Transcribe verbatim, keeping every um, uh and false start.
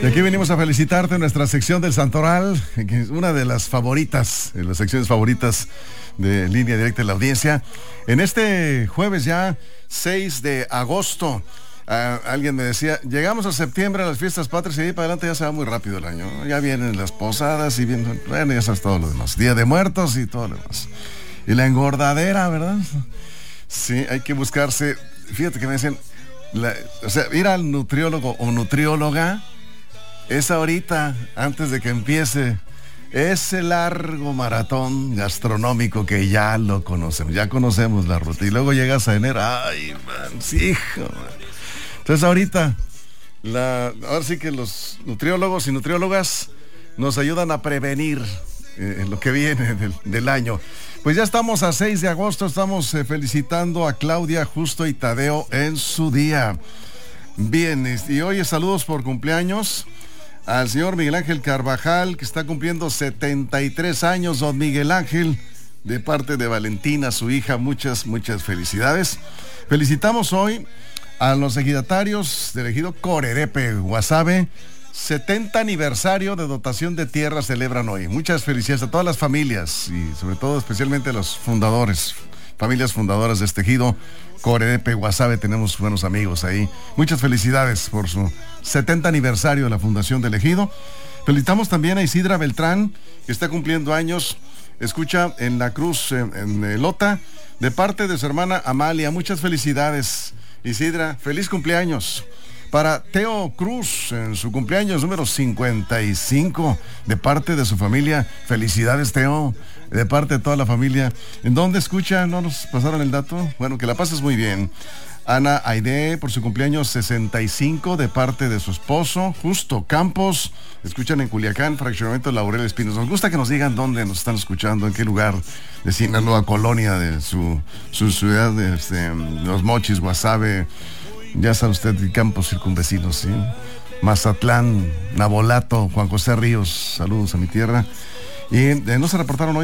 Y aquí venimos a felicitarte en nuestra sección del Santoral, que es una de las favoritas, de las secciones favoritas de Línea Directa de la audiencia. En este jueves ya, seis de agosto, uh, alguien me decía, llegamos a septiembre a las fiestas patrias y ahí para adelante ya se va muy rápido el año. Ya vienen las posadas y vienen, bueno, ya sabes todo lo demás. Día de Muertos y todo lo demás. Y la engordadera, ¿verdad? Sí, hay que buscarse, fíjate que me decían, la, o sea, ir al nutriólogo o nutrióloga es ahorita, antes de que empiece ese largo maratón gastronómico que ya lo conocemos, ya conocemos la ruta. Y luego llegas a enero, ay, man, sí, hijo, man. Entonces ahorita, la, ahora sí que los nutriólogos y nutriólogas nos ayudan a prevenir eh, lo que viene del, del año. Pues ya estamos a seis de agosto, estamos eh, felicitando a Claudia, Justo y Tadeo en su día. Bien, y hoy saludos por cumpleaños al señor Miguel Ángel Carvajal, que está cumpliendo setenta y tres años, don Miguel Ángel, de parte de Valentina, su hija, muchas, muchas felicidades. Felicitamos hoy a los ejidatarios del ejido Corerepe, Guasave, setenta aniversario de dotación de tierra celebran hoy. Muchas felicidades a todas las familias y sobre todo especialmente a los fundadores, familias fundadoras de este ejido Corerepe, Guasave, tenemos buenos amigos ahí. Muchas felicidades por su setenta aniversario de la fundación del ejido. Felicitamos también a Isidra Beltrán, que está cumpliendo años, escucha en La Cruz, en, en Lota, de parte de su hermana Amalia. Muchas felicidades, Isidra, feliz cumpleaños. Para Teo Cruz, en su cumpleaños número cincuenta y cinco, de parte de su familia. Felicidades, Teo, de parte de toda la familia. ¿En dónde escucha? ¿No nos pasaron el dato? Bueno, que la pases muy bien. Ana Aide, por su cumpleaños sesenta y cinco, de parte de su esposo, Justo Campos. Escuchan en Culiacán, fraccionamiento Laurel Espinos. Nos gusta que nos digan dónde nos están escuchando, en qué lugar de Sinaloa, colonia de su, su ciudad, de este, Los Mochis, Guasave. Ya sabe usted, campos circunvecinos, ¿sí? Mazatlán, Nabolato, Juan José Ríos, saludos a mi tierra. Y eh, no se reportaron hoy